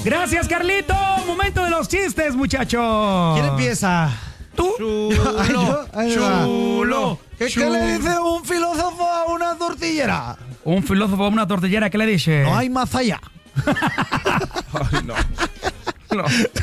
Gracias, Carlito. Momento de los chistes, muchachos. ¿Quién empieza? ¿Tú? Chulo. ¿Qué le dice un filósofo a una tortillera? Un filósofo a una tortillera, ¿qué le dice? No hay más allá. Ay, no. No.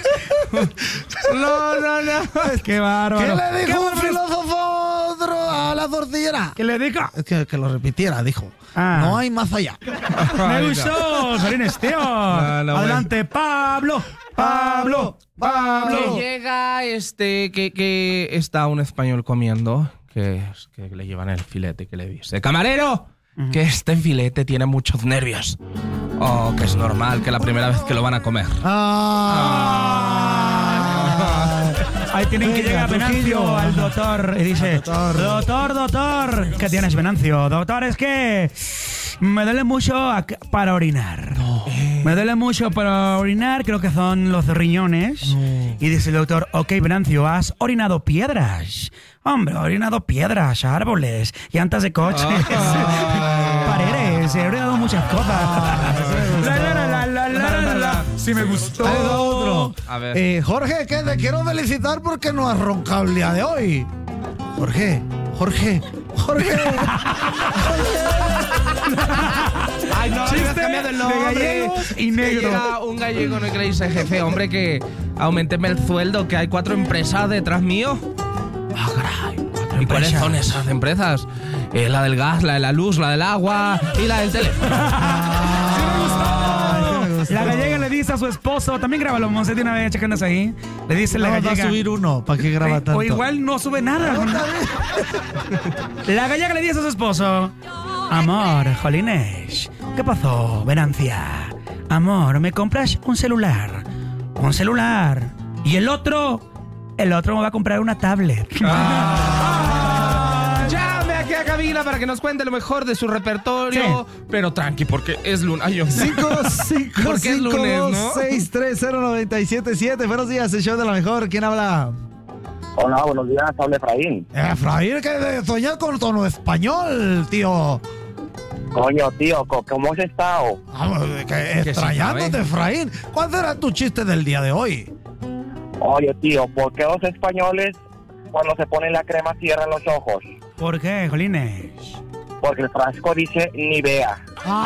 Qué bárbaro. ¿Qué le dijo un bárbaro. filósofo a la tortillera? ¿Qué le diga? Es que lo repitiera, dijo. Ah. No hay más allá. Me gustó, Solines, tío. no, Adelante, Pablo. Que llega que está un español comiendo, que le llevan el filete, que le dice: camarero, que este filete tiene muchos nervios. Oh, que es normal, que la primera vez que lo van a comer. Ahí tienen que Venga, llegar Venancio Trujillo. al doctor y dice: doctor, ¿qué tienes, Venancio? Doctor, es que me duele mucho para orinar. Me duele mucho para orinar, creo que son los riñones. Y dice el doctor: ok, Venancio, ¿has orinado piedras? Hombre, he orinado piedras, árboles, llantas de coche, paredes, he orinado muchas cosas. Sí me gustó. Hay otro. A ver. Jorge, que te quiero felicitar porque no has roncado el día de hoy. Jorge. Ay, no, Chiste le has cambiado el de nombre. gallegos y Que negro. llega un gallego, ¿no? Que le dice: jefe, hombre, que aumenteme el sueldo, que hay 4 empresas detrás mío. Ah, caray. ¿Y cuáles son esas empresas? La del gas, la de la luz, la del agua y la del teléfono. La gallega le dice a su esposo, también grábalo, Monse, de una vez, chécanos ahí. Le dice la Va a gallega. subir uno, ¿para qué graba tanto? O igual no sube nada. La gallega le dice a su esposo: amor, jolines, ¿qué pasó, Venancia? Amor, ¿me compras un celular? Un celular. Y el otro me va a comprar una tablet. Llame aquí a cabina para que nos cuente lo mejor de su repertorio. Pero tranqui, porque es lunes. Ay, yo. 5-5-5-2-630-977. Porque es lunes, ¿no? Buenos días, el show de la mejor. ¿Quién habla? Hola, buenos días, habla Efraín. Efraín, que soñé con tono español, tío. Coño, tío, ¿cómo has estado? Extrañándote, sabe. Efraín. ¿Cuál será tu chiste del día de hoy? Oye, tío, ¿por qué los españoles cuando se ponen la crema cierran los ojos? ¿Por qué, jolines? Porque el frasco dice Nivea.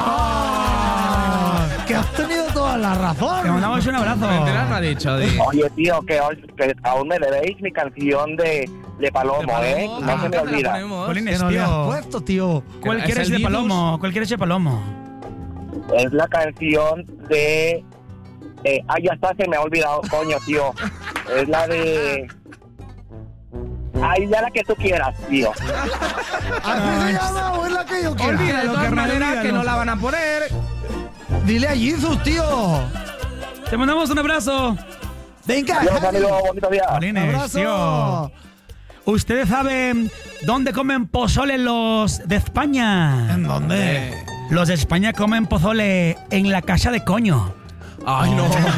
Que has tenido toda la Te razón. mandamos un abrazo. Enterar no ha dicho. Oye, tío, que aún me debéis mi canción de Palomo, ¿eh? No se me olvida. Que Jolines, no le has tío. puesto, tío. ¿Cuál ¿Es quieres el de virus? Palomo? ¿Cuál quieres de Palomo? Es la canción de... ya está, se me ha olvidado, coño, tío. Es la de... Ay, ya la que tú quieras, tío. ¿Así se llama o es la que yo quiera? Olvida, de todas carnal, maneras, que olvídalo. no la van a poner. Dile a Jesus, tío. Te mandamos un abrazo. Venga, Adiós, amigo, bonito día. un Jolines, abrazo. tío. ¿Ustedes saben dónde comen pozole los de España? ¿En dónde? Los de España comen pozole en la casa de coño. Ay, no. No.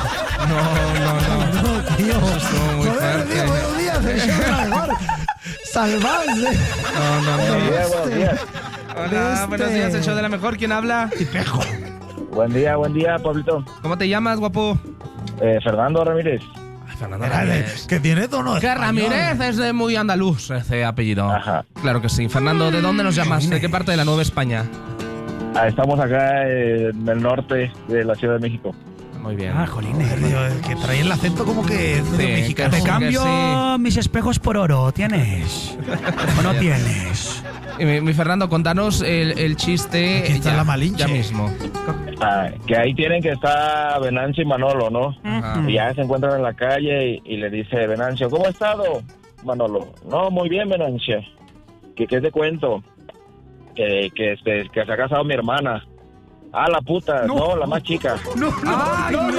No, tío. estuvo muy Joder, fuerte. tío, buenos días, el show de la mejor. Salvarse. Buenos días, buenos días. Hola, buenos días, el show de la mejor. ¿Quién habla? Buen día, Pablito. ¿Cómo te llamas, guapo? Fernando Ramírez. Ay, Fernando Espérate, que tiene tono Que español. Ramírez es de muy andaluz, ese apellido. Ajá. Claro que sí. Fernando, ¿de dónde nos llamas? ¿De qué parte de la Nueva España? Estamos acá en el norte de la Ciudad de México. Muy bien. Ah, jolines. Tío, es que trae el acento como que es medio Sí, mexicano. que Te cambio sí. mis espejos por oro. ¿Tienes? ¿O no tienes? Y mi Fernando, contanos el chiste. Aquí está ya, la Malinche. Ya mismo. Que ahí tienen que estar Venancio y Manolo, ¿no? Ajá. Y ya se encuentran en la calle y le dice Venancio: ¿cómo ha estado, Manolo? No, muy bien, Venancio. ¿Qué te cuento? Que se ha casado mi hermana. Ah, la puta, no, la más chica. Ay, no.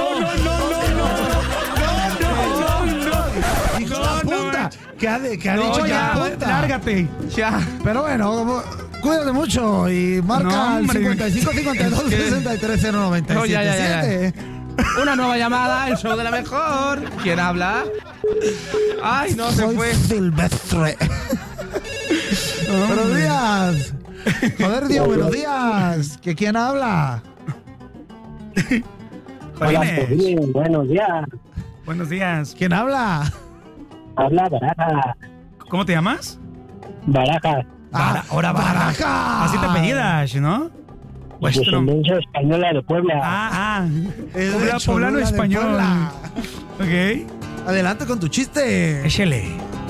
Dijo la punta. ¿Qué ha dicho No, ya ya, la punta? Lárgate. Ya. Pero bueno, cuídate mucho y marca No, al hombre. 55 52 63 097. No, ya. Una nueva llamada, el show de la mejor. ¿Quién habla? Ay, no, se Soy fue. Silvestre. Buenos días. Joder, Dios, buenos días. ¿Que quién habla? Jolines. Buenos días. Buenos días. ¿Quién habla? Habla Baraja. ¿Cómo te llamas? Baraja. Ahora Baraja. Así te apellidas, ¿no? Pues tu nombre. Descendencia española de Puebla. Es de Poblano Cholula de español. Puebla. Ok. Adelante con tu chiste. Échale.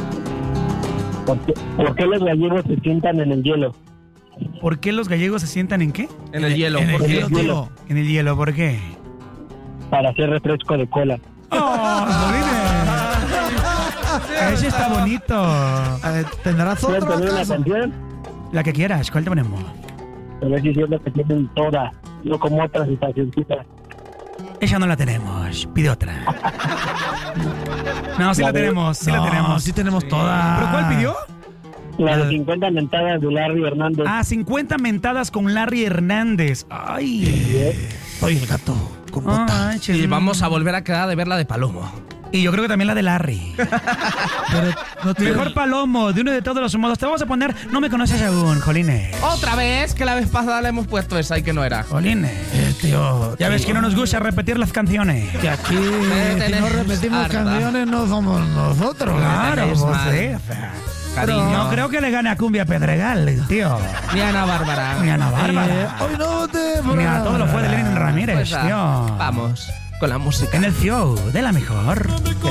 ¿Por qué los gallegos se sientan en el hielo? ¿Por qué los gallegos se sientan en qué? En el hielo. En el ¿por qué? hielo, tío. En el hielo, ¿por qué? Para hacer refresco de cola. ¡Oh, Jolines! Ese está bonito. ¿Tendrás ¿Pueden otro poner una acaso? canción? La que quieras, ¿cuál te ponemos? A ver si es lo que tienen todas, no como otras estacioncitas. Esa no la tenemos, pide otra. No, sí la tenemos, sí la No, tenemos. sí tenemos todas. ¿Pero cuál pidió? La de 50 mentadas de Larry Hernández. Ah, 50 mentadas con Larry Hernández. Ay. Soy el gato con bota. Ay, Y vamos a volver a quedar de ver la de Palomo. Y yo creo que también la de Larry. Pero no tiene... Mejor Palomo, de uno de todos los modos. Te vamos a poner, no me conoces aún, Jolines. Otra vez, que la vez pasada le hemos puesto esa y que no era. Jolines. tío. Ya ves que no nos gusta repetir las canciones. Que aquí, Me si no tenés repetimos harta. canciones, no somos nosotros. Claro, tenés pues mal. sí, o sea. Cariño. No creo que le gane a Cumbia Pedregal, tío. Ni Ana Bárbara. Ni a Ana Bárbara. Hoy no te... Ni a todo lo fue de Lenin Ramírez, Pues, tío. vamos con la música. En el show de la mejor.